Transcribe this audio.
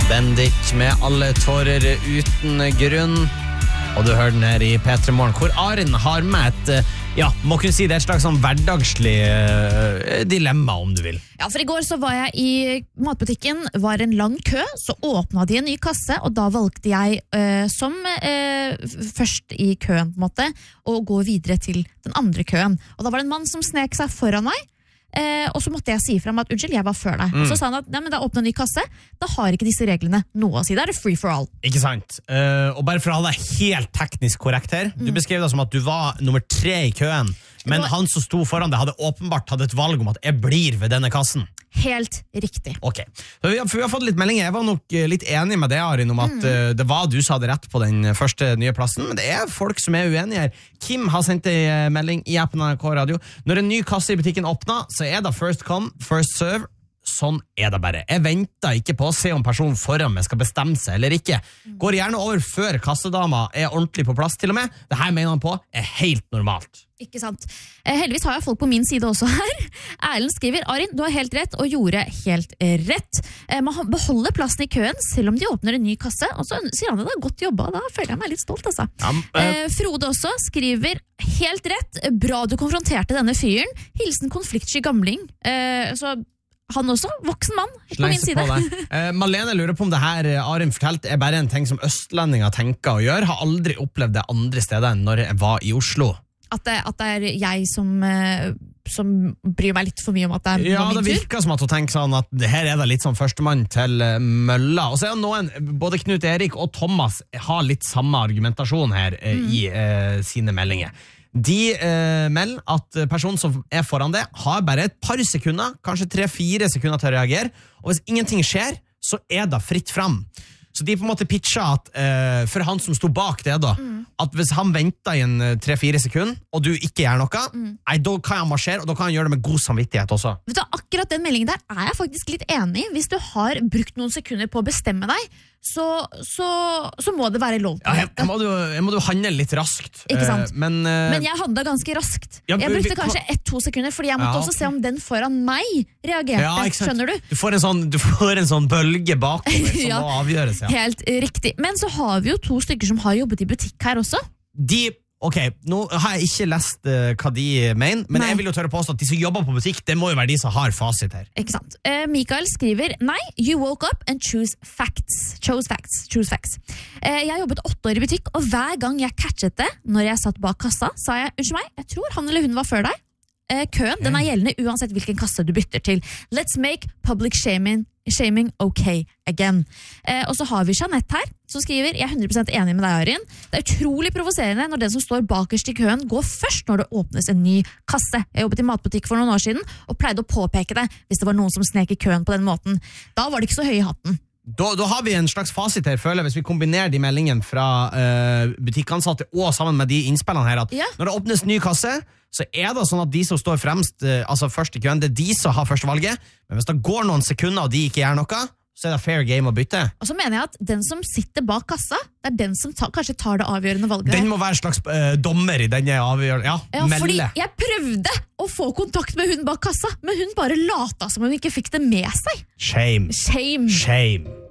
Bendik med alle tårer uten grunn. Og du hører den her i P3 Morgen, hvor Arin har med et, må kunne si det er et slags sånn hverdagslig dilemma, om du vil. Ja, for i går så var jeg i matbutikken, var en lang kø, så åpnet de en ny kasse, og da valgte jeg som først i køen, på en måte, å gå videre til den andre køen. Og da var det en mann som snek seg foran meg, og så måtte jeg si fra meg at unnskyld, jeg var før deg. Og så sa han at men da åpnet en ny kasse, da har ikke disse reglene noe å si. Da er det free for all. Ikke sant? Og bare for å ha deg helt teknisk korrekt her, du beskrev det som at du var nummer 3 i køen, men han som sto foran deg hadde åpenbart hatt et valg om at jeg blir ved denne kassen. Helt riktig. Ok, så vi har fått litt meldinger. Jeg var nok litt enig med det, Arin, om at det var du som hadde rett på den første nye plassen, men det er folk som er uenige her. Kim har sendt en melding i appen NRK Radio. Når en ny kasse i butikken åpner, så er det first come, first serve. Sånn er det bare. Jeg venter ikke på å se om personen foran meg skal bestemme seg eller ikke. Går gjerne over før kassedama er ordentlig på plass til og med. Det her mener han på er helt normalt. Ikke sant. Heldigvis har jeg folk på min side også her. Erlend skriver, Arin, du har helt rett og gjorde helt rett. Man beholder plassen i køen selv om de åpner en ny kasse, og så sier han det er godt jobba, da føler jeg meg litt stolt, altså. Frode også skriver, helt rett, bra du konfronterte denne fyren. Hilsen konfliktsky gamling. Så han også, voksen mann, på min side. Malene lurer på om det her Arin fortalte er bare en ting som østlendinger tenker å gjøre. Har aldri opplevd det andre steder enn når jeg var i Oslo. At det er jeg som bryr meg litt for mye om at det er min tur? Ja, det virker som at hun tenker sånn at her er det litt sånn førstemann til mølla. Og så er det noen, både Knut Erik og Thomas har litt samme argumentasjon her i sine meldinger. De melder at personen som er foran det har bare et par sekunder, kanskje 3-4 sekunder til å reagere, og hvis ingenting skjer, så er det fritt fram. Så de på en måte pitcher at for han som stod bak det da, at hvis han venter i en 3-4 sekunder, og du ikke gjør noe, da kan han marsjere, og da kan han gjøre det med god samvittighet også. Vet du, akkurat den meldingen der er jeg faktisk litt enig i. Hvis du har brukt noen sekunder på å bestemme deg, så må det være lov. Ja, jeg må jo handle litt raskt. Ikke sant? Men jeg handlet ganske raskt. Ja, jeg brukte kanskje 1-2 sekunder, fordi jeg måtte også se om den foran meg reagerte. Skjønner du? Du får en sånn bølge bakover som må avgjøres. Ja. Helt riktig. Men så har vi jo 2 stykker som har jobbet i butikk her også. Ok, nå har jeg ikke lest hva de mener, men jeg vil jo tørre påstå at de som jobber på butikk, det må jo være de som har fasit her. Ikke sant. Mikael skriver, nei, you woke up and chose facts. Jeg jobbet 8 år i butikk, og hver gang jeg catchet det, når jeg satt bak kassa, sa jeg, unnskyld meg, jeg tror han eller hun var før deg. Køen, den er gjeldende uansett hvilken kasse du bytter til. Let's make public shaming okay again. Og så har vi Jeanette her, som skriver, jeg er 100% enig med deg, Arin. Det er utrolig provoserende når den som står bakerst i køen går først når det åpnes en ny kasse. Jeg jobbet i matbutikk for noen år siden, og pleide å påpeke det hvis det var noen som snek i køen på den måten. Da var det ikke så høy i hatten. Da har vi en slags fasit her, føler jeg, hvis vi kombinerer de meldingene fra butikkansatte og sammen med de innspillene her, at når det åpnes ny kasse, så er det sånn at de som står fremst, altså først i køen, det er de som har første valget, men hvis det går noen sekunder og de ikke gjør noe, så er det fair game å bytte. Og så mener jeg at den som sitter bak kassa, det er den som kanskje tar det avgjørende valget. Den må være en slags dommer i denne avgjørelsen. Ja, fordi jeg prøvde å få kontakt med hun bak kassa, men hun bare lata som om hun ikke fikk det med seg. Shame.